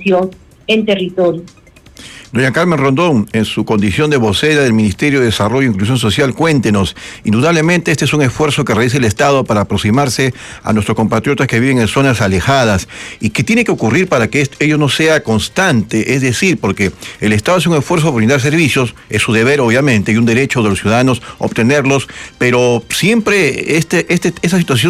población en territorio. Doña Carmen Rondón, en su condición de vocera del Ministerio de Desarrollo e Inclusión Social, cuéntenos, indudablemente este es un esfuerzo que realiza el Estado para aproximarse a nuestros compatriotas que viven en zonas alejadas. ¿Y qué tiene que ocurrir para que ello no sea constante? Es decir, porque el Estado hace un esfuerzo por brindar servicios, es su deber obviamente, y un derecho de los ciudadanos obtenerlos, pero siempre esa situación